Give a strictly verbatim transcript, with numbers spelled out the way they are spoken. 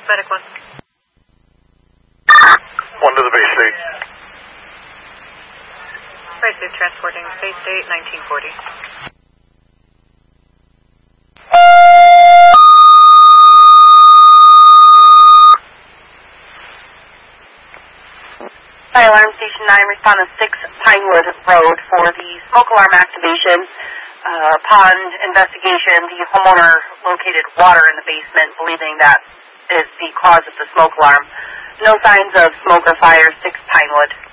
Medic one. One to the base state. Base state transporting. Base state nineteen forty. Fire Alarm Station nine, respond to six Pinewood Road for the smoke alarm activation. Uh, upon investigation, the homeowner located water in the basement, believing that is the cause of the smoke alarm. No signs of smoke or fire, six Pinewood.